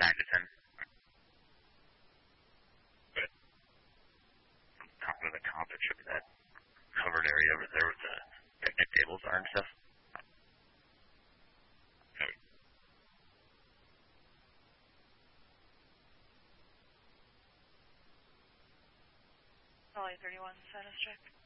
9 to 10. But on top of the comp, it should be that covered area over there with the picnic tables are and stuff. Okay. Raleigh 31, status check.